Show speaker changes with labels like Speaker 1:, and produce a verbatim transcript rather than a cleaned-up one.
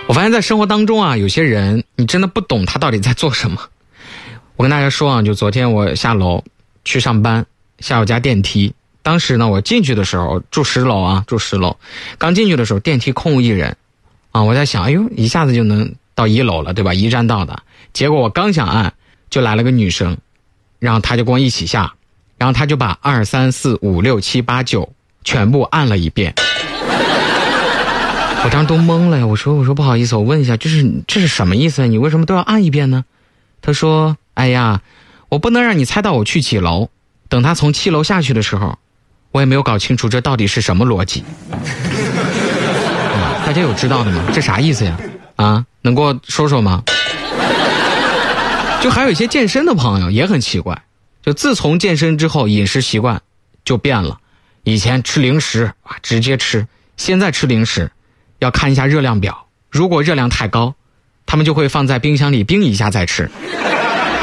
Speaker 1: 我发现在生活当中啊，有些人你真的不懂他到底在做什么。我跟大家说啊，就昨天我下楼去上班，下有家电梯，当时呢我进去的时候住十楼啊，住十楼，刚进去的时候电梯空无一人啊，我在想，哎呦，一下子就能到一楼了，对吧？一站到的。结果我刚想按，就来了个女生，然后她就跟我一起下，然后她就把二三四五六七八九全部按了一遍。我当时都懵了呀，我说我说不好意思，我问一下，这是这是什么意思？你为什么都要按一遍呢？他说，哎呀，我不能让你猜到我去几楼，等他从七楼下去的时候，我也没有搞清楚这到底是什么逻辑。大家有知道的吗？这啥意思呀？啊，能给我说说吗？就还有一些健身的朋友也很奇怪，就自从健身之后饮食习惯就变了，以前吃零食啊直接吃，现在吃零食要看一下热量表，如果热量太高，他们就会放在冰箱里冰一下再吃。